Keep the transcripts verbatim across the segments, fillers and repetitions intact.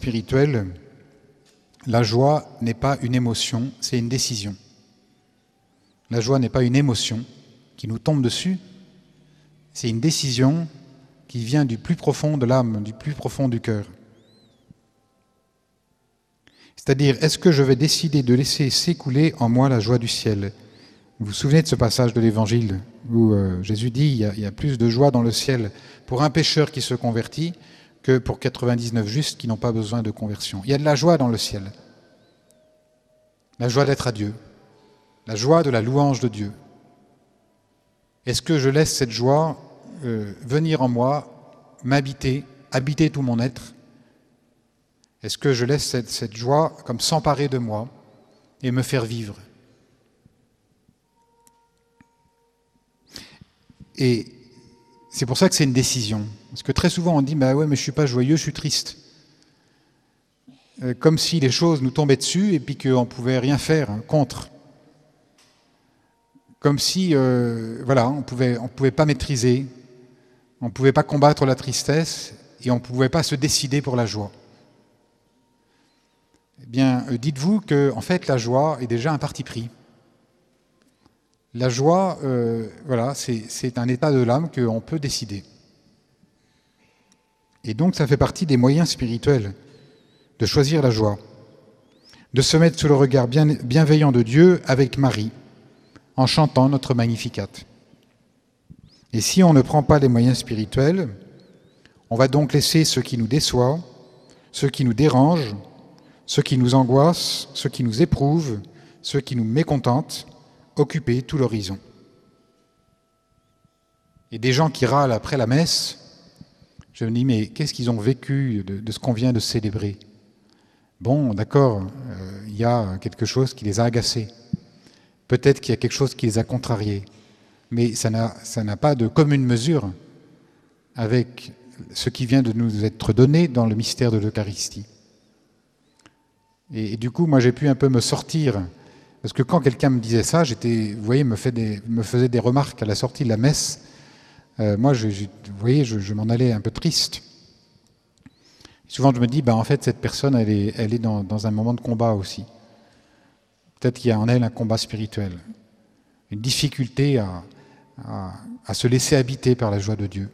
spirituelle, la joie n'est pas une émotion, c'est une décision. La joie n'est pas une émotion qui nous tombe dessus, c'est une décision qui vient du plus profond de l'âme, du plus profond du cœur. C'est-à-dire, est-ce que je vais décider de laisser s'écouler en moi la joie du ciel ? Vous vous souvenez de ce passage de l'Évangile où euh, Jésus dit il y, a, il y a plus de joie dans le ciel pour un pécheur qui se convertit que pour quatre-vingt-dix-neuf justes qui n'ont pas besoin de conversion. Il y a de la joie dans le ciel. La joie d'être à Dieu. La joie de la louange de Dieu. Est-ce que je laisse cette joie euh, venir en moi, m'habiter, habiter tout mon être ? Est-ce que je laisse cette, cette joie comme s'emparer de moi et me faire vivre ? Et c'est pour ça que c'est une décision. Parce que très souvent on dit bah « ouais, mais je ne suis pas joyeux, je suis triste ». Comme si les choses nous tombaient dessus et puis qu'on ne pouvait rien faire contre. Comme si euh, voilà, on pouvait, on pouvait pas maîtriser, on ne pouvait pas combattre la tristesse et on ne pouvait pas se décider pour la joie. Eh bien, dites-vous que en fait, la joie est déjà un parti pris. La joie, euh, voilà, c'est, c'est un état de l'âme qu'on peut décider. Et donc, ça fait partie des moyens spirituels de choisir la joie, de se mettre sous le regard bien, bienveillant de Dieu avec Marie, en chantant notre Magnificat. Et si on ne prend pas les moyens spirituels, on va donc laisser ce qui nous déçoit, ce qui nous dérange, ce qui nous angoisse, ce qui nous éprouve, ce qui nous mécontente, occuper tout l'horizon. Et des gens qui râlent après la messe, je me dis, mais qu'est-ce qu'ils ont vécu de, de ce qu'on vient de célébrer ? Bon, d'accord, euh, il y a quelque chose qui les a agacés. Peut-être qu'il y a quelque chose qui les a contrariés. Mais ça n'a, ça n'a pas de commune mesure avec ce qui vient de nous être donné dans le mystère de l'Eucharistie. Et, et du coup, moi, j'ai pu un peu me sortir. Parce que quand quelqu'un me disait ça, j'étais, vous voyez, me, fait des, me faisait des remarques à la sortie de la messe. Euh, moi, je, je, vous voyez, je, je m'en allais un peu triste. Souvent, je me dis, bah, en fait, cette personne, elle est, elle est dans, dans un moment de combat aussi. Peut-être qu'il y a en elle un combat spirituel, une difficulté à, à, à se laisser habiter par la joie de Dieu.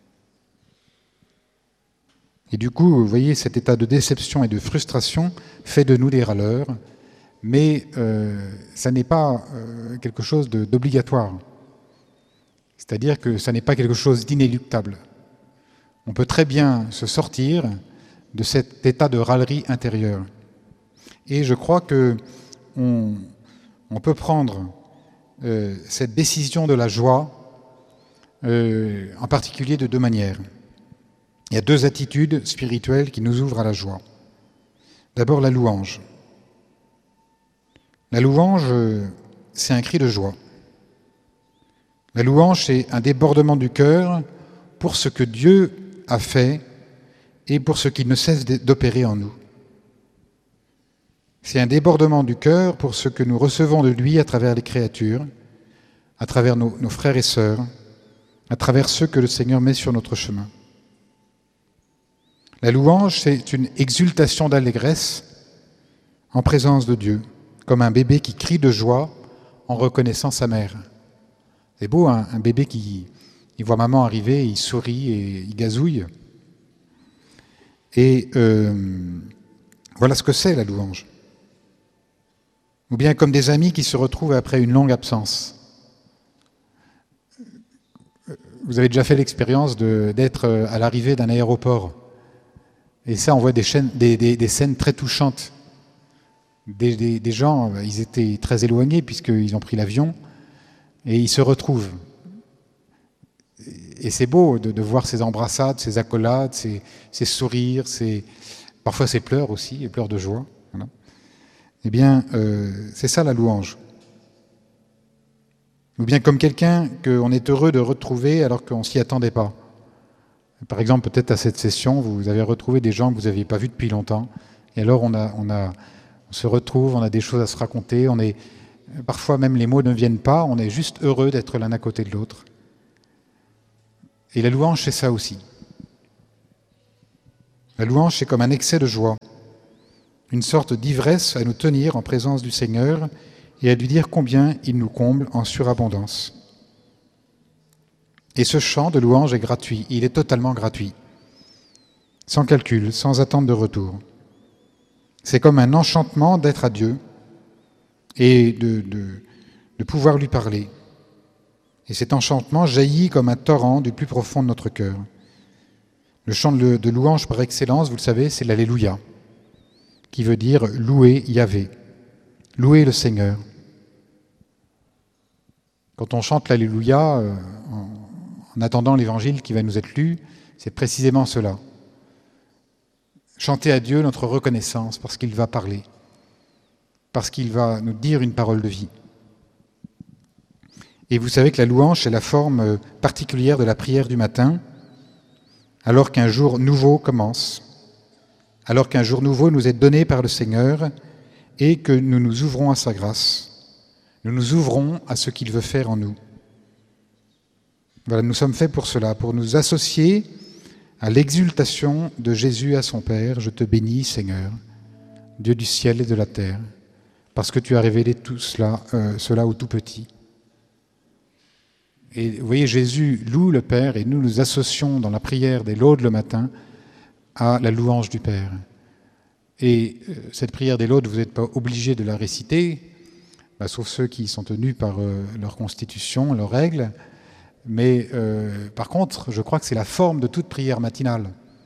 Et du coup, vous voyez, cet état de déception et de frustration fait de nous des râleurs, mais euh, ça n'est pas euh, quelque chose de, d'obligatoire. C'est-à-dire que ça n'est pas quelque chose d'inéluctable. On peut très bien se sortir de cet état de râlerie intérieure. Et je crois que on, on peut prendre euh, cette décision de la joie, euh, en particulier de deux manières. Il y a deux attitudes spirituelles qui nous ouvrent à la joie. D'abord, la louange. La louange, c'est un cri de joie. La louange, c'est un débordement du cœur pour ce que Dieu a fait et pour ce qu'il ne cesse d'opérer en nous. C'est un débordement du cœur pour ce que nous recevons de lui à travers les créatures, à travers nos, nos frères et sœurs, à travers ceux que le Seigneur met sur notre chemin. La louange, c'est une exultation d'allégresse en présence de Dieu, comme un bébé qui crie de joie en reconnaissant sa mère. C'est beau, hein, un bébé qui il voit maman arriver, il sourit et il gazouille. Et euh, voilà ce que c'est la louange. Ou bien comme des amis qui se retrouvent après une longue absence. Vous avez déjà fait l'expérience de, d'être à l'arrivée d'un aéroport. Et ça, on voit des, chaînes, des, des, des scènes très touchantes. Des, des, des gens, ils étaient très éloignés puisqu'ils ont pris l'avion et ils se retrouvent. Et c'est beau de, de voir ces embrassades, ces accolades, ces, ces sourires, ces, parfois ces pleurs aussi, les pleurs de joie. Voilà. Eh bien, euh, c'est ça la louange. Ou bien comme quelqu'un qu'on est heureux de retrouver alors qu'on ne s'y attendait pas. Par exemple, peut-être à cette session, vous avez retrouvé des gens que vous n'aviez pas vus depuis longtemps. Et alors, on, a, on, a, on se retrouve, on a des choses à se raconter. On est, parfois, même les mots ne viennent pas. On est juste heureux d'être l'un à côté de l'autre. Et la louange, c'est ça aussi. La louange, c'est comme un excès de joie, une sorte d'ivresse à nous tenir en présence du Seigneur et à lui dire combien il nous comble en surabondance. Et ce chant de louange est gratuit, il est totalement gratuit, sans calcul, sans attente de retour. C'est comme un enchantement d'être à Dieu et de, de, de pouvoir lui parler. Et cet enchantement jaillit comme un torrent du plus profond de notre cœur. Le chant de, de louange par excellence, vous le savez, c'est l'Alléluia, qui veut dire louer Yahvé, louer le Seigneur. Quand on chante l'Alléluia, euh, en, en attendant l'évangile qui va nous être lu, c'est précisément cela. Chanter à Dieu notre reconnaissance parce qu'il va parler, parce qu'il va nous dire une parole de vie. Et vous savez que la louange, c'est la forme particulière de la prière du matin, alors qu'un jour nouveau commence, alors qu'un jour nouveau nous est donné par le Seigneur et que nous nous ouvrons à sa grâce. Nous nous ouvrons à ce qu'il veut faire en nous. Voilà, nous sommes faits pour cela, pour nous associer à l'exultation de Jésus à son Père. Je te bénis, Seigneur, Dieu du ciel et de la terre, parce que tu as révélé tout cela, euh, cela au tout petit. Et vous voyez, Jésus loue le Père et nous nous associons dans la prière des laudes le matin à la louange du Père. Et euh, cette prière des laudes, vous n'êtes pas obligés de la réciter, bah, sauf ceux qui sont tenus par euh, leur constitution, leurs règles. Mais euh, par contre, je crois que c'est la forme de toute prière matinale.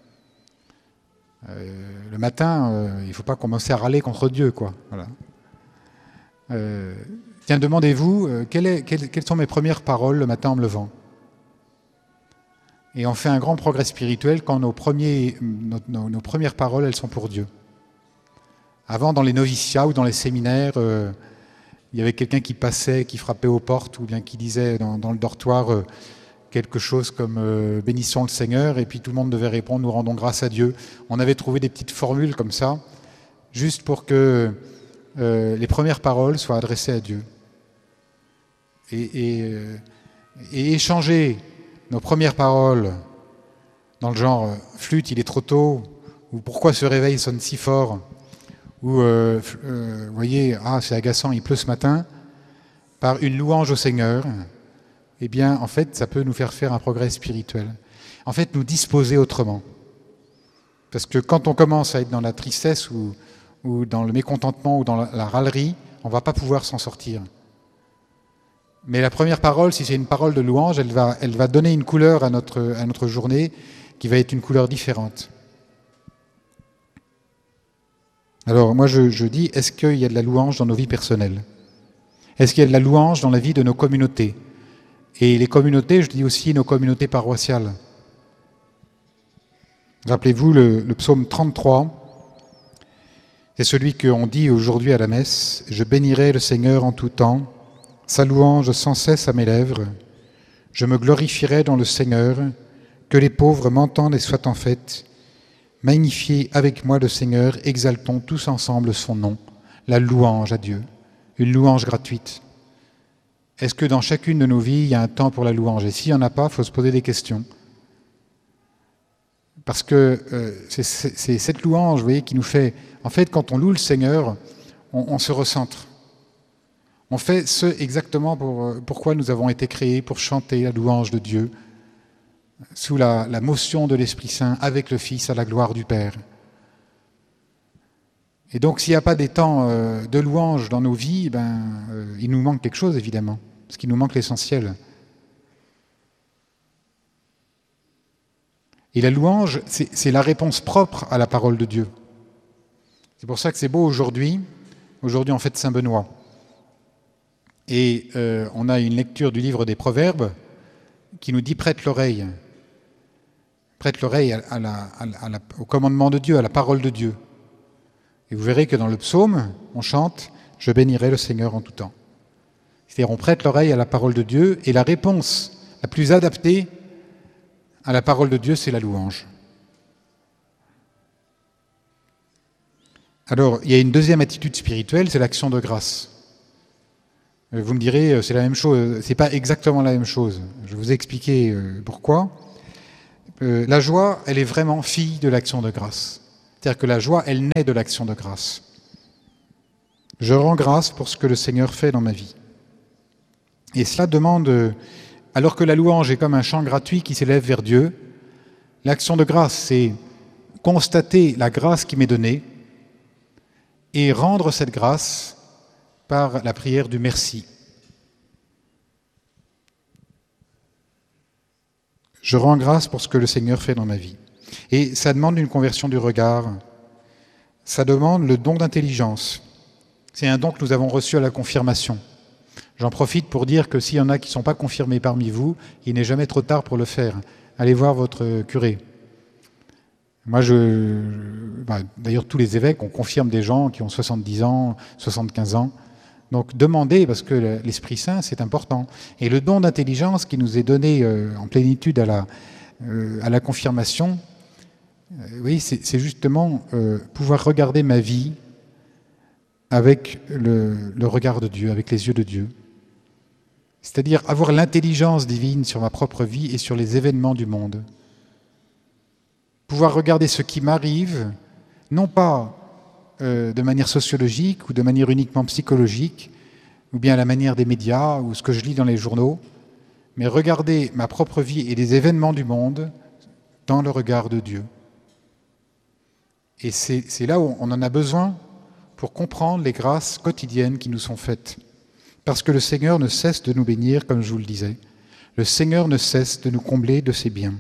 Euh, le matin, euh, il ne faut pas commencer à râler contre Dieu, quoi. Voilà. Euh, tiens, demandez-vous, euh, quelle est, quelles, quelles sont mes premières paroles le matin en me levant ? Et on fait un grand progrès spirituel quand nos, premiers, nos, nos, nos premières paroles, elles sont pour Dieu. Avant, dans les noviciats ou dans les séminaires, euh, il y avait quelqu'un qui passait, qui frappait aux portes, ou bien qui disait dans, dans le dortoir euh, quelque chose comme euh, « Bénissons le Seigneur », et puis tout le monde devait répondre « Nous rendons grâce à Dieu ». On avait trouvé des petites formules comme ça, juste pour que euh, les premières paroles soient adressées à Dieu. Et, et, euh, et échanger nos premières paroles dans le genre « Flûte, il est trop tôt » ou « Pourquoi ce réveil sonne si fort ?» ou euh, euh, vous voyez, ah c'est agaçant, il pleut ce matin, par une louange au Seigneur, eh bien en fait ça peut nous faire faire un progrès spirituel. En fait nous disposer autrement. Parce que quand on commence à être dans la tristesse ou, ou dans le mécontentement ou dans la, la râlerie, on ne va pas pouvoir s'en sortir. Mais la première parole, si c'est une parole de louange, elle va, elle va donner une couleur à notre, à notre journée qui va être une couleur différente. Alors moi je, je dis, est-ce qu'il y a de la louange dans nos vies personnelles ? Est-ce qu'il y a de la louange dans la vie de nos communautés ? Et les communautés, je dis aussi nos communautés paroissiales. Rappelez-vous le, le psaume trente-trois, c'est celui qu'on dit aujourd'hui à la messe, « Je bénirai le Seigneur en tout temps, sa louange sans cesse à mes lèvres, je me glorifierai dans le Seigneur, que les pauvres m'entendent et soient en fête. Magnifiez avec moi le Seigneur, exaltons tous ensemble son nom, la louange à Dieu, une louange gratuite. » Est-ce que dans chacune de nos vies, il y a un temps pour la louange ? Et s'il n'y en a pas, il faut se poser des questions. Parce que euh, c'est, c'est, c'est cette louange, vous voyez, qui nous fait... En fait, quand on loue le Seigneur, on, on se recentre. On fait ce exactement pour, pourquoi nous avons été créés, pour chanter la louange de Dieu, sous la, la motion de l'Esprit Saint, avec le Fils, à la gloire du Père. Et donc, s'il n'y a pas des temps euh, de louange dans nos vies, ben, euh, il nous manque quelque chose, évidemment, parce qu'il nous manque l'essentiel. Et la louange, c'est, c'est la réponse propre à la parole de Dieu. C'est pour ça que c'est beau aujourd'hui. Aujourd'hui, on fête Saint-Benoît. Et euh, on a une lecture du livre des Proverbes qui nous dit « prête l'oreille ». Prête l'oreille à, à la, à la, au commandement de Dieu, à la parole de Dieu. Et vous verrez que dans le psaume, on chante « Je bénirai le Seigneur en tout temps ». C'est-à-dire on prête l'oreille à la parole de Dieu et la réponse la plus adaptée à la parole de Dieu, c'est la louange. Alors, il y a une deuxième attitude spirituelle, c'est l'action de grâce. Vous me direz, c'est la même chose, c'est pas exactement la même chose. Je vais vous expliquer pourquoi. euh, la joie, elle est vraiment fille de l'action de grâce. C'est-à-dire que la joie, elle naît de l'action de grâce. Je rends grâce pour ce que le Seigneur fait dans ma vie. Et cela demande, alors que la louange est comme un chant gratuit qui s'élève vers Dieu, l'action de grâce, c'est constater la grâce qui m'est donnée et rendre cette grâce par la prière du merci. Je rends grâce pour ce que le Seigneur fait dans ma vie. Et ça demande une conversion du regard. Ça demande le don d'intelligence. C'est un don que nous avons reçu à la confirmation. J'en profite pour dire que s'il y en a qui ne sont pas confirmés parmi vous, il n'est jamais trop tard pour le faire. Allez voir votre curé. Moi, je, bah, d'ailleurs, tous les évêques, on confirme des gens qui ont soixante-dix ans, soixante-quinze ans. Donc, demandez, parce que l'Esprit Saint, c'est important. Et le don d'intelligence qui nous est donné euh, en plénitude à la, euh, à la confirmation, euh, oui, c'est, c'est justement euh, pouvoir regarder ma vie avec le, le regard de Dieu, avec les yeux de Dieu. C'est-à-dire avoir l'intelligence divine sur ma propre vie et sur les événements du monde. Pouvoir regarder ce qui m'arrive, non pas euh, de manière sociologique ou de manière uniquement psychologique, ou bien à la manière des médias ou ce que je lis dans les journaux, mais regarder ma propre vie et les événements du monde dans le regard de Dieu. Et c'est, c'est là où on en a besoin pour comprendre les grâces quotidiennes qui nous sont faites. Parce que le Seigneur ne cesse de nous bénir, comme je vous le disais. Le Seigneur ne cesse de nous combler de ses biens.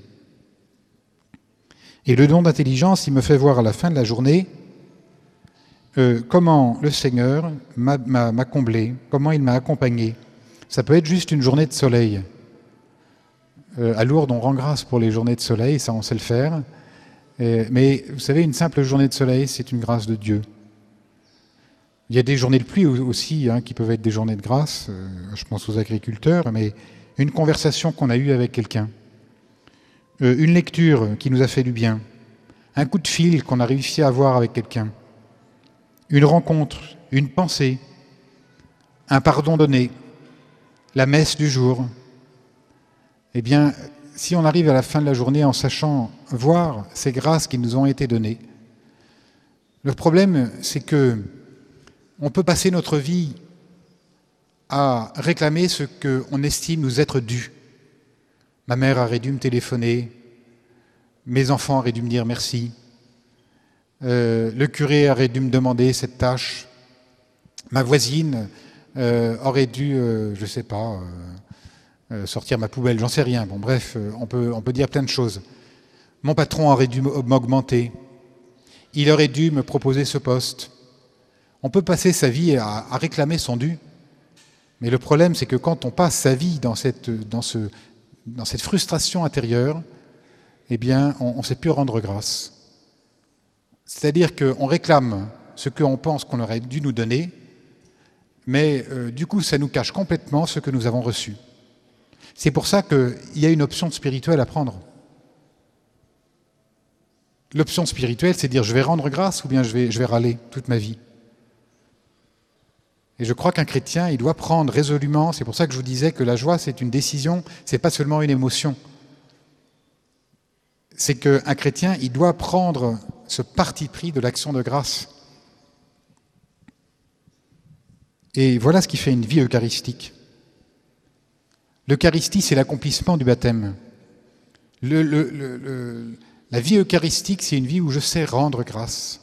Et le don d'intelligence, il me fait voir à la fin de la journée euh, comment le Seigneur m'a, m'a, m'a comblé, comment il m'a accompagné. Ça peut être juste une journée de soleil. Euh, à Lourdes, on rend grâce pour les journées de soleil, ça on sait le faire. Euh, mais vous savez, une simple journée de soleil, c'est une grâce de Dieu. Il y a des journées de pluie aussi hein, qui peuvent être des journées de grâce, euh, je pense aux agriculteurs, mais une conversation qu'on a eue avec quelqu'un, euh, une lecture qui nous a fait du bien, un coup de fil qu'on a réussi à avoir avec quelqu'un, une rencontre, une pensée, un pardon donné, la messe du jour. Eh bien, si on arrive à la fin de la journée en sachant voir ces grâces qui nous ont été données, le problème, c'est que on peut passer notre vie à réclamer ce qu'on estime nous être dû. Ma mère aurait dû me téléphoner, mes enfants auraient dû me dire merci, euh, le curé aurait dû me demander cette tâche, ma voisine euh, aurait dû, euh, je ne sais pas, euh, euh, sortir ma poubelle, j'en sais rien. Bon, bref, euh, on peut, on peut dire plein de choses. Mon patron aurait dû m'augmenter, il aurait dû me proposer ce poste. On peut passer sa vie à, à réclamer son dû, mais le problème, c'est que quand on passe sa vie dans cette, dans ce, dans cette frustration intérieure, eh bien, on ne sait plus rendre grâce. C'est-à-dire qu'on réclame ce qu'on pense qu'on aurait dû nous donner, mais euh, du coup, ça nous cache complètement ce que nous avons reçu. C'est pour ça qu'il y a une option spirituelle à prendre. L'option spirituelle, c'est de dire je vais rendre grâce ou bien je vais, je vais râler toute ma vie. Et je crois qu'un chrétien, il doit prendre résolument, c'est pour ça que je vous disais que la joie, c'est une décision, c'est pas seulement une émotion. C'est qu'un chrétien, il doit prendre ce parti pris de l'action de grâce. Et voilà ce qui fait une vie eucharistique. L'Eucharistie, c'est l'accomplissement du baptême. Le, le, le, le, la vie eucharistique, c'est une vie où je sais rendre grâce,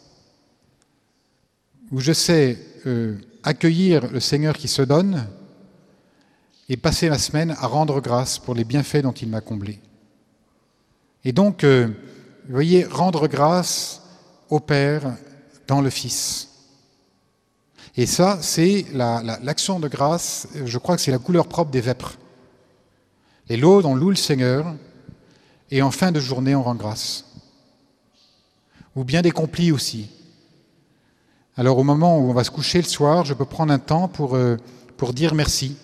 où je sais euh, accueillir le Seigneur qui se donne et passer ma semaine à rendre grâce pour les bienfaits dont il m'a comblé. Et donc, euh, vous voyez, rendre grâce au Père dans le Fils. Et ça, c'est la, la, l'action de grâce, je crois que c'est la couleur propre des vêpres. Les laudes, on loue le Seigneur, et en fin de journée, on rend grâce. Ou bien des complis aussi. Alors au moment où on va se coucher le soir, je peux prendre un temps pour, euh, pour dire merci.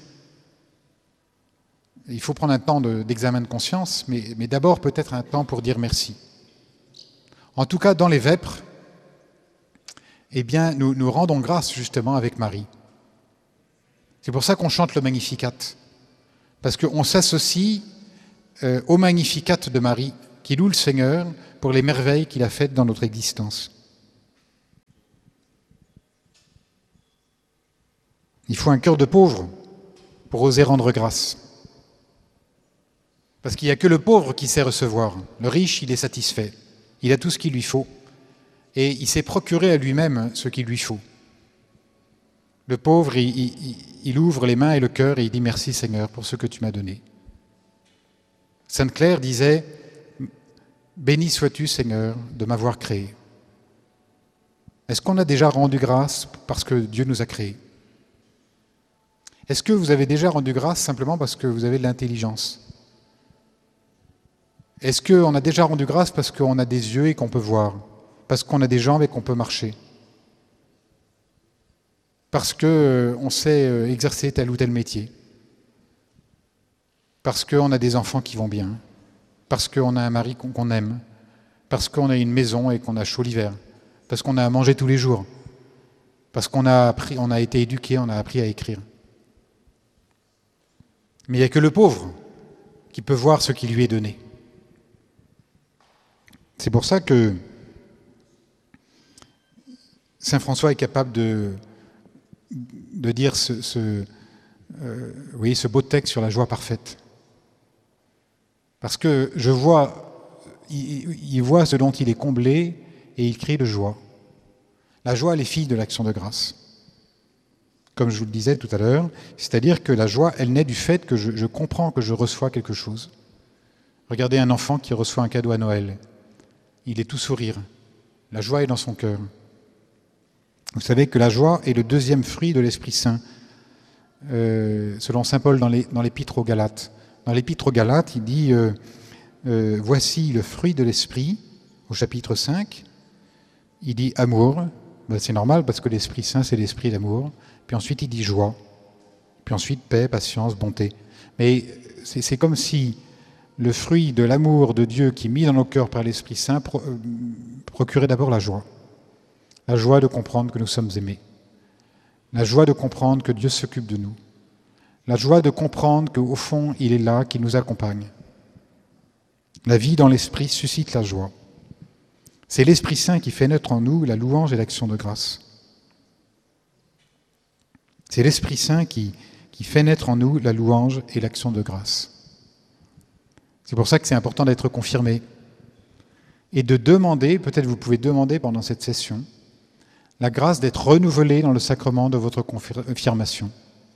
Il faut prendre un temps de, d'examen de conscience, mais, mais d'abord peut-être un temps pour dire merci. En tout cas, dans les vêpres, eh bien, nous, nous rendons grâce justement avec Marie. C'est pour ça qu'on chante le Magnificat, parce qu'on s'associe euh, au Magnificat de Marie qui loue le Seigneur pour les merveilles qu'il a faites dans notre existence. Il faut un cœur de pauvre pour oser rendre grâce. Parce qu'il n'y a que le pauvre qui sait recevoir. Le riche, il est satisfait. Il a tout ce qu'il lui faut. Et il s'est procuré à lui-même ce qu'il lui faut. Le pauvre, il, il, il ouvre les mains et le cœur et il dit « Merci Seigneur pour ce que tu m'as donné ». Sainte Claire disait « Béni sois-tu Seigneur de m'avoir créé ». Est-ce qu'on a déjà rendu grâce parce que Dieu nous a créés? Est-ce que vous avez déjà rendu grâce simplement parce que vous avez de l'intelligence? Est-ce qu'on a déjà rendu grâce parce qu'on a des yeux et qu'on peut voir? Parce qu'on a des jambes et qu'on peut marcher? Parce qu'on sait exercer tel ou tel métier? Parce qu'on a des enfants qui vont bien? Parce qu'on a un mari qu'on aime? Parce qu'on a une maison et qu'on a chaud l'hiver? Parce qu'on a à manger tous les jours? Parce qu'on a appris, on a été éduqué, on a appris à écrire? Mais il n'y a que le pauvre qui peut voir ce qui lui est donné. C'est pour ça que saint François est capable de, de dire ce, ce, euh, oui, ce beau texte sur la joie parfaite. Parce que je vois, il, il voit ce dont il est comblé et il crie de joie. La joie, elle est fille de l'action de grâce. Comme je vous le disais tout à l'heure, c'est-à-dire que la joie, elle naît du fait que je, je comprends que je reçois quelque chose. Regardez un enfant qui reçoit un cadeau à Noël. Il est tout sourire. La joie est dans son cœur. Vous savez que la joie est le deuxième fruit de l'Esprit Saint, euh, selon saint Paul dans, les, dans l'Épître aux Galates. Dans l'Épître aux Galates, il dit euh, euh, « Voici le fruit de l'Esprit », au chapitre cinq. Il dit « amour ». Ben, c'est normal parce que l'Esprit Saint, c'est l'Esprit d'amour. Puis ensuite, il dit joie. Puis ensuite, paix, patience, bonté. Mais c'est, c'est comme si le fruit de l'amour de Dieu qui est mis dans nos cœurs par l'Esprit Saint pro, euh, procurait d'abord la joie. La joie de comprendre que nous sommes aimés. La joie de comprendre que Dieu s'occupe de nous. La joie de comprendre qu'au fond, il est là, qu'il nous accompagne. La vie dans l'Esprit suscite la joie. C'est l'Esprit Saint qui fait naître en nous la louange et l'action de grâce. C'est l'Esprit Saint qui, qui fait naître en nous la louange et l'action de grâce. C'est pour ça que c'est important d'être confirmé et de demander, peut-être vous pouvez demander pendant cette session, la grâce d'être renouvelé dans le sacrement de votre confirmation,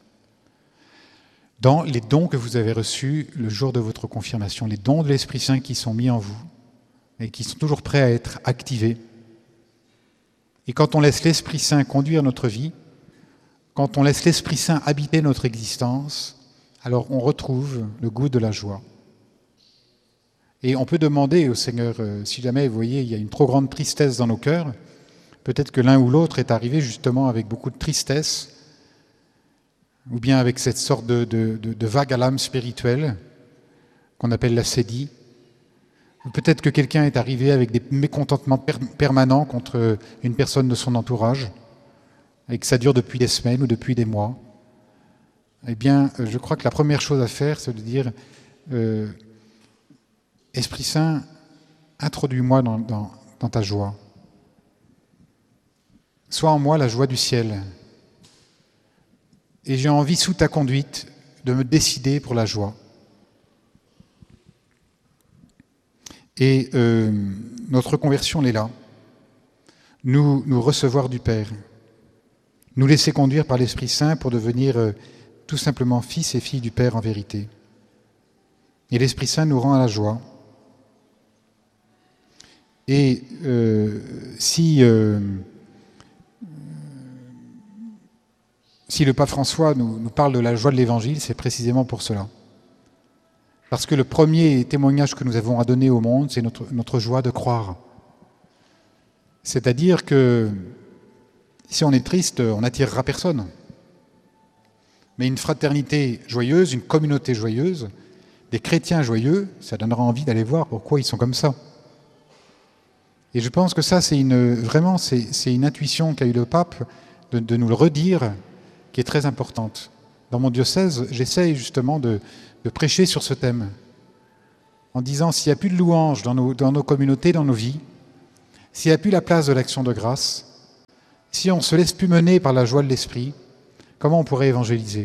dans les dons que vous avez reçus le jour de votre confirmation, les dons de l'Esprit Saint qui sont mis en vous et qui sont toujours prêts à être activés. Et quand on laisse l'Esprit Saint conduire notre vie, quand on laisse l'Esprit Saint habiter notre existence, alors on retrouve le goût de la joie. Et on peut demander au Seigneur, euh, si jamais, vous voyez, il y a une trop grande tristesse dans nos cœurs, peut-être que l'un ou l'autre est arrivé justement avec beaucoup de tristesse, ou bien avec cette sorte de, de, de, de vague à l'âme spirituelle qu'on appelle la sédie. Ou peut-être que quelqu'un est arrivé avec des mécontentements per- permanents contre une personne de son entourage, et que ça dure depuis des semaines ou depuis des mois. Eh bien, je crois que la première chose à faire, c'est de dire euh, « Esprit Saint, introduis-moi dans, dans, dans ta joie. Sois en moi la joie du ciel. Et j'ai envie, sous ta conduite, de me décider pour la joie. » Et euh, notre conversion, elle est là. Nous, nous recevoir du Père. Nous laisser conduire par l'Esprit Saint pour devenir euh, tout simplement fils et filles du Père en vérité. Et l'Esprit Saint nous rend à la joie. Et euh, si, euh, si le pape François nous, nous parle de la joie de l'Évangile, c'est précisément pour cela. Parce que le premier témoignage que nous avons à donner au monde, c'est notre, notre joie de croire. C'est-à-dire que si on est triste, on n'attirera personne. Mais une fraternité joyeuse, une communauté joyeuse, des chrétiens joyeux, ça donnera envie d'aller voir pourquoi ils sont comme ça. Et je pense que ça, c'est une, vraiment, c'est, c'est une intuition qu'a eu le pape de, de nous le redire, qui est très importante. Dans mon diocèse, j'essaye justement de, de prêcher sur ce thème. en disant s'il n'y a plus de louanges dans nos, dans nos communautés, dans nos vies, s'il n'y a plus la place de l'action de grâce, si on ne se laisse plus mener par la joie de l'esprit, comment on pourrait évangéliser?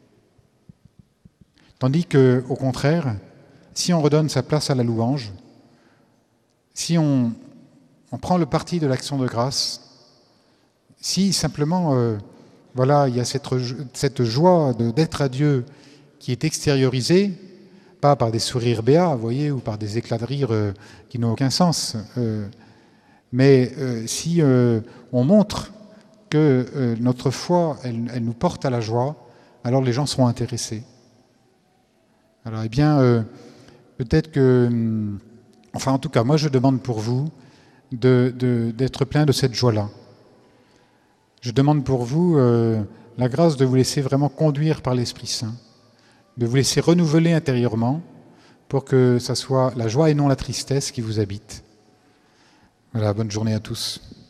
Tandis qu'au contraire, si on redonne sa place à la louange, si on, on prend le parti de l'action de grâce, si simplement, euh, voilà, il y a cette, cette joie de, d'être à Dieu qui est extériorisée, pas par des sourires béats, vous voyez, ou par des éclats de rire euh, qui n'ont aucun sens, euh, mais euh, si euh, on montre que euh, notre foi, elle, elle nous porte à la joie, alors les gens seront intéressés. Alors, eh bien, euh, peut-être que, enfin, en tout cas, moi, je demande pour vous de, de, d'être plein de cette joie-là. Je demande pour vous euh, la grâce de vous laisser vraiment conduire par l'Esprit Saint, de vous laisser renouveler intérieurement pour que ça soit la joie et non la tristesse qui vous habite. Voilà, bonne journée à tous.